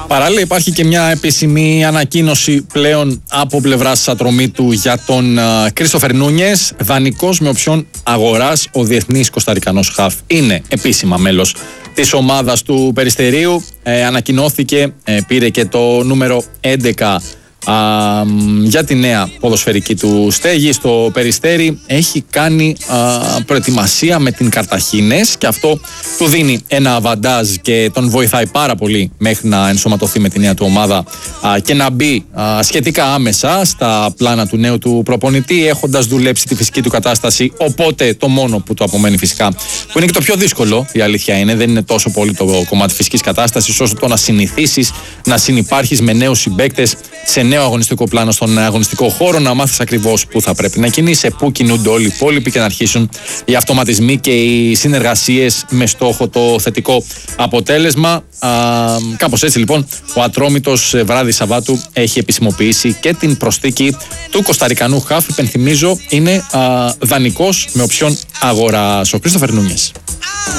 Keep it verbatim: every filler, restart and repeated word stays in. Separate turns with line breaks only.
Παράλληλα, υπάρχει και μια επίσημη ανακοίνωση πλέον από πλευράς Ατρομήτου για τον Κρίστοφερ Νούνιες. Δανεικός με οψιόν αγοράς, ο διεθνής κοσταρικανός χαφ είναι επίσημα μέλος της ομάδας του Περιστερίου. Ε, ανακοινώθηκε, ε, πήρε και το νούμερο έντεκα α, για τη νέα ποδοσφαιρική του στέγη στο Περιστέρι. Έχει κάνει α, προετοιμασία με την Καρταχίνες και αυτό του δίνει ένα αβαντάζ και τον βοηθάει πάρα πολύ μέχρι να ενσωματωθεί με τη νέα του ομάδα α, και να μπει α, σχετικά άμεσα στα πλάνα του νέου του προπονητή, έχοντας δουλέψει τη φυσική του κατάσταση. Οπότε το μόνο που του απομένει φυσικά, που είναι και το πιο δύσκολο, η αλήθεια είναι, δεν είναι τόσο πολύ το κομμάτι φυσικής κατάστασης όσο το να συνηθίσεις να συνυπάρχεις με νέους συμπαίκτες σε νέο αγωνιστικό πλάνο στον αγωνιστικό χώρο, να μάθεις ακριβώς πού θα πρέπει να κινείσαι, πού κινούνται όλοι οι υπόλοιποι και να αρχίσουν οι αυτοματισμοί και οι συνεργασίες με στόχο το θετικό αποτέλεσμα. Α, κάπως έτσι λοιπόν ο Ατρόμητος βράδυ Σαββάτου έχει επισημοποιήσει και την προσθήκη του κοσταρικανού χαφ. Υπενθυμίζω είναι α, δανεικός με οψιόν αγοράς, ο Κρίστοφερ Νούνιες.